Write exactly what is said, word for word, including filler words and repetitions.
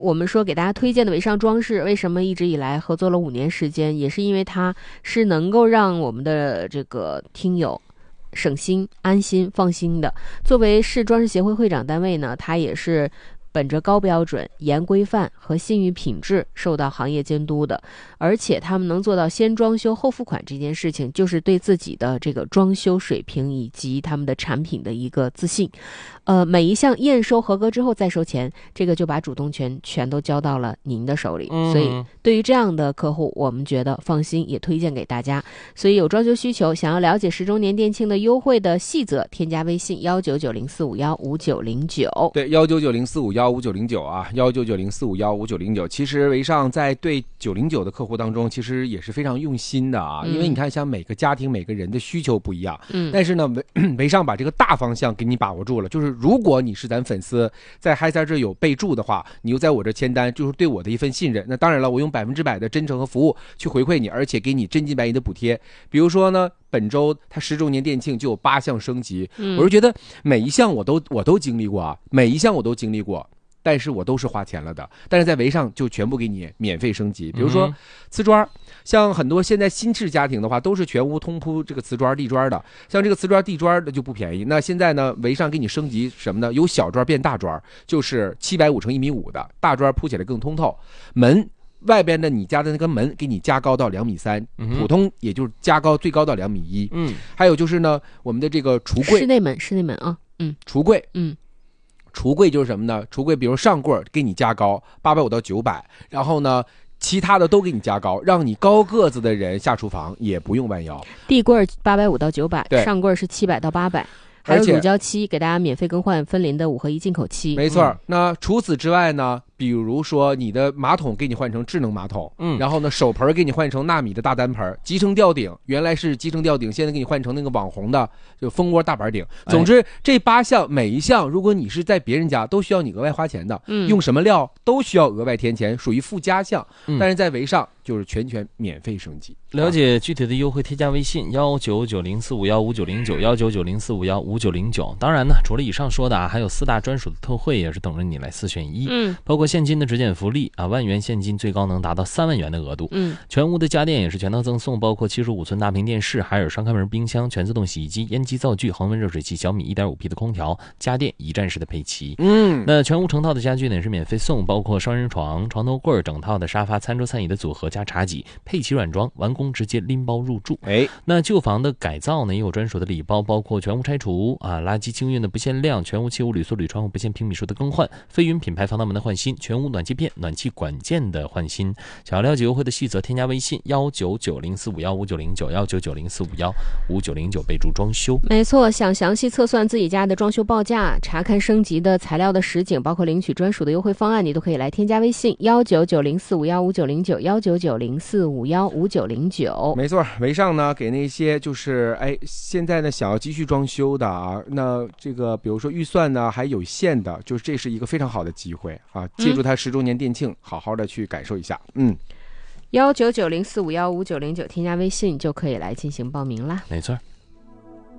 我们说给大家推荐的维尚装饰为什么一直以来合作了五年时间，也是因为它是能够让我们的这个听友省心、安心、放心的。作为市装饰协会会长单位呢，它也是本着高标准、严规范和信誉品质受到行业监督的，而且他们能做到先装修后付款这件事情，就是对自己的这个装修水平以及他们的产品的一个自信。呃，每一项验收合格之后再收钱，这个就把主动权全都交到了您的手里。 嗯、 所以对于这样的客户，我们觉得放心，也推荐给大家。所以有装修需求，想要了解十周年店庆的优惠的细则，添加微信幺九九零四五幺五九零九。 对，幺九九零四五幺五九零九啊，幺九九零四五幺五九零九。其实维尚在对九零九的客户当中，其实也是非常用心的啊。嗯、因为你看，像每个家庭、每个人的需求不一样，嗯，但是呢，维维尚把这个大方向给你把握住了，就是如果你是咱粉丝，在嗨三这有备注的话，你又在我这签单，就是对我的一份信任。那当然了，我用百分之百的真诚和服务去回馈你，而且给你真金白银的补贴。比如说呢，本周它十周年店庆就有八项升级，嗯、我是觉得每一项我都我都经历过啊，每一项我都经历过。但是我都是花钱了的，但是在维尚就全部给你免费升级。比如说瓷砖，像很多现在新式家庭的话，都是全屋通铺这个瓷砖地砖的，像这个瓷砖地砖的就不便宜。那现在呢，维尚给你升级什么呢？由小砖变大砖，就是七百五乘一米五的大砖，铺起来更通透。门外边的你家的那个门给你加高到两米三，普通也就是加高最高到两米一。嗯，还有就是呢，我们的这个橱柜， 室内门，室内门啊，嗯， 橱柜， 嗯。 橱柜就是什么呢？橱柜比如上柜给你加高八百五到九百，然后呢，其他的都给你加高，让你高个子的人下厨房也不用弯腰。 地柜八百五到九百，上柜是七百到八百。还有乳胶漆，给大家免费更换分林的五合一进口漆。 没错。嗯、那除此之外呢？比如说你的马桶给你换成智能马桶，嗯，然后呢手盆给你换成纳米的大单盆，集成吊顶原来是集成吊顶，现在给你换成那个网红的就蜂窝大板顶。总之、哎、这八项每一项，如果你是在别人家都需要你额外花钱的，嗯，用什么料都需要额外添钱，属于附加项。嗯、但是在维尚就是全权免费升级。 了解具体的优惠，添加微信幺九九零四五幺五九零九幺九九零四五幺五九零九。当然呢，除了以上说的啊，还有四大专属的特惠也是等着你来四选一。嗯，包括现金的直减福利啊，万元现金最高能达到三万元的额度。嗯，全屋的家电也是全套赠送，包括七十五寸大屏电视、海尔双开门冰箱、全自动洗衣机、烟机灶具、恒温热水器、小米 一点五 P 的空调，家电一站式的配齐。嗯，那全屋成套的家具呢也是免费送，包括双人床、床头柜、整套的沙发、餐桌餐椅的组合加茶几，配齐软装，完工直接拎包入住。哎，那旧房的改造呢也有专属的礼包，包括全屋拆除啊、垃圾清运的不限量，全屋气污铝塑铝窗户不限平米数的更换，飞云品牌防盗门的换新，全屋暖气片、暖气管件的换新。想要了解优惠的细则，添加微信幺九九零四五幺五九零九幺九九零四五幺五九零九，备注装修。 没错，想详细测算自己家的装修报价，查看升级的材料的实景，包括领取专属的优惠方案，你都可以来添加微信幺九九零四五幺五九零九幺九九零四五幺五九零九。 没错，维尚呢给那些就是哎现在呢想要继续装修的啊，那这个比如说预算呢还有限的，就是这是一个非常好的机会啊，借助它十周年店庆，好好的去感受一下。嗯， 幺九九零四五幺五九零九，添加微信就可以来进行报名啦。 没错。